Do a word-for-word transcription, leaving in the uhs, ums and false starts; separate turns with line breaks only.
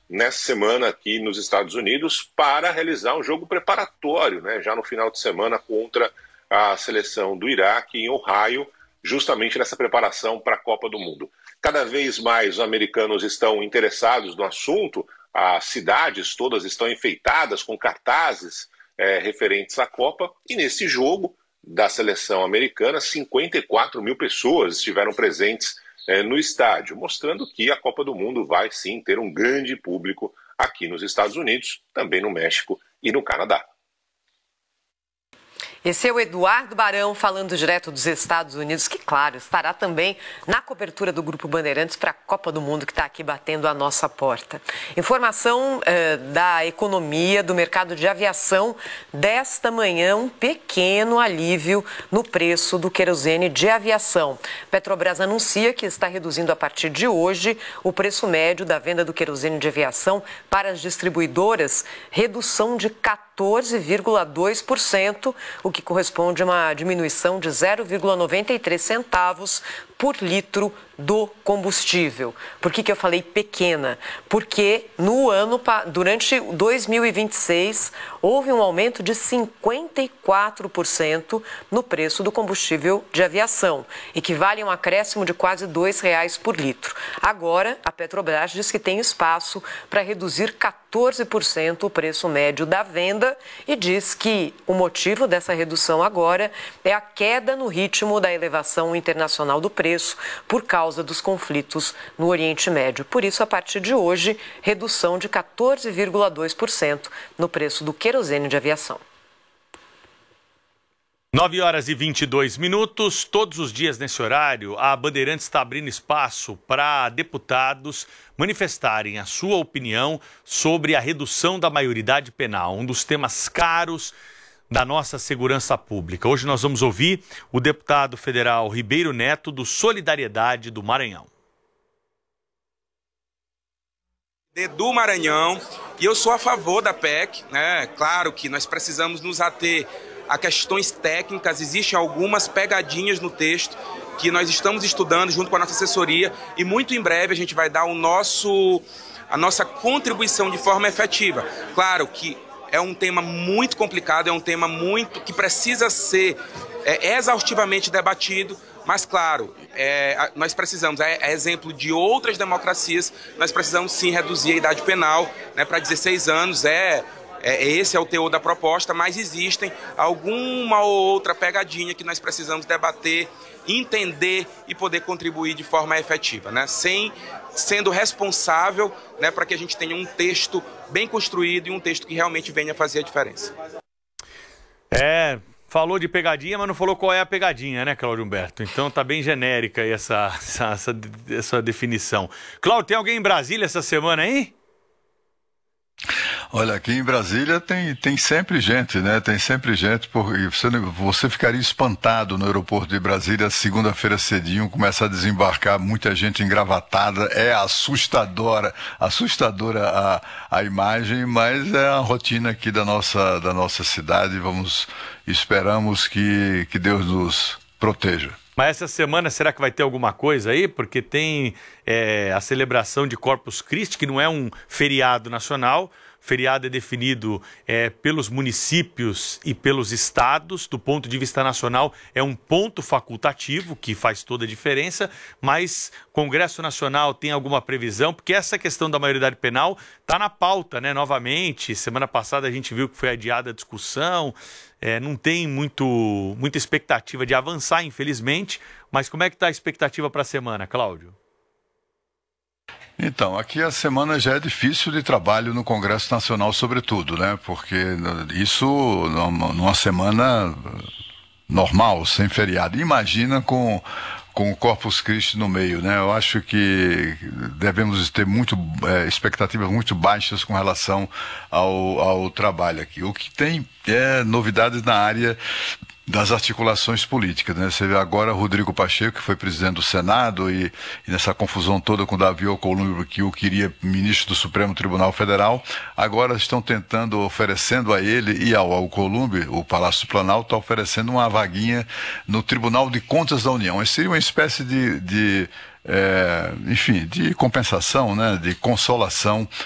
nessa semana aqui nos Estados Unidos para realizar um jogo preparatório, né, já no final de semana contra a seleção do Iraque em Ohio, justamente nessa preparação para a Copa do Mundo. Cada vez mais os americanos estão interessados no assunto, as cidades todas estão enfeitadas com cartazes é, referentes à Copa, e nesse jogo da seleção americana, cinquenta e quatro mil pessoas estiveram presentes é, no estádio, mostrando que a Copa do Mundo vai sim ter um grande público aqui nos Estados Unidos, também no México e no Canadá.
Esse é o Eduardo Barão falando direto dos Estados Unidos, que, claro, estará também na cobertura do Grupo Bandeirantes para a Copa do Mundo, que está aqui batendo a nossa porta. Informação eh, da economia, do mercado de aviação, desta manhã, um pequeno alívio no preço do querosene de aviação. Petrobras anuncia que está reduzindo a partir de hoje o preço médio da venda do querosene de aviação para as distribuidoras, redução de quatorze vírgula dois por cento, o que corresponde a uma diminuição de zero vírgula noventa e três centavos por litro do combustível. Por que que eu falei pequena? Porque no ano, durante dois mil e vinte e seis, houve um aumento de cinquenta e quatro por cento no preço do combustível de aviação, equivale a um acréscimo de quase dois reais por litro. Agora, a Petrobras diz que tem espaço para reduzir quatorze por cento o preço médio da venda e diz que o motivo dessa redução agora é a queda no ritmo da elevação internacional do preço por causa dos conflitos no Oriente Médio. Por isso, a partir de hoje, redução de quatorze vírgula dois por cento no preço do querosene de aviação.
nove horas e vinte e dois minutos, todos os dias nesse horário, a Bandeirantes está abrindo espaço para deputados manifestarem a sua opinião sobre a redução da maioridade penal, um dos temas caros da nossa segurança pública. Hoje nós vamos ouvir o deputado federal Ribeiro Neto, do Solidariedade do Maranhão.
Do Maranhão, e eu sou a favor da P E C, né? Claro que nós precisamos nos ater a questões técnicas, existem algumas pegadinhas no texto que nós estamos estudando junto com a nossa assessoria e muito em breve a gente vai dar o nosso, a nossa contribuição de forma efetiva. Claro que é um tema muito complicado, é um tema muito que precisa ser é, exaustivamente debatido, mas claro, é, nós precisamos, é, é exemplo de outras democracias, nós precisamos sim reduzir a idade penal, né, para dezesseis anos, é, é, esse é o teor da proposta, mas existem alguma ou outra pegadinha que nós precisamos debater, entender e poder contribuir de forma efetiva, né, sem, sendo responsável, né, para que a gente tenha um texto bem construído e um texto que realmente venha fazer a diferença.
É, falou de pegadinha, mas não falou qual é a pegadinha, né, Cláudio Humberto? Então tá bem genérica aí essa, essa, essa, essa definição. Cláudio, tem alguém em Brasília essa semana aí?
Olha, aqui em Brasília tem, tem sempre gente, né? Tem sempre gente, porque você, você ficaria espantado no aeroporto de Brasília, segunda-feira cedinho, começa a desembarcar muita gente engravatada, é assustadora, assustadora a, a imagem, mas é a rotina aqui da nossa, da nossa cidade, vamos, esperamos que, que Deus nos proteja.
Mas essa semana será que vai ter alguma coisa aí? Porque tem é, a celebração de Corpus Christi, que não é um feriado nacional. O feriado é definido é, pelos municípios e pelos estados. Do ponto de vista nacional, é um ponto facultativo que faz toda a diferença. Mas o Congresso Nacional tem alguma previsão? Porque essa questão da maioridade penal está na pauta, né? Novamente, semana passada a gente viu que foi adiada a discussão. É, não tem muito, muita expectativa de avançar, infelizmente, mas como é que está a expectativa para a semana, Cláudio?
Então, aqui a semana já é difícil de trabalho no Congresso Nacional, sobretudo, né? Porque isso numa semana normal, sem feriado. Imagina com... com o Corpus Christi no meio, né? Eu acho que devemos ter muito, é, expectativas muito baixas com relação ao, ao trabalho aqui. O que tem é novidades na área das articulações políticas, né? Você vê agora Rodrigo Pacheco, que foi presidente do Senado, e, e nessa confusão toda com Davi Alcolumbre, que o queria ministro do Supremo Tribunal Federal, agora estão tentando, oferecendo a ele e ao Alcolumbre, o Palácio do Planalto está oferecendo uma vaguinha no Tribunal de Contas da União. Isso seria uma espécie de, de é, enfim, de compensação, né? De consolação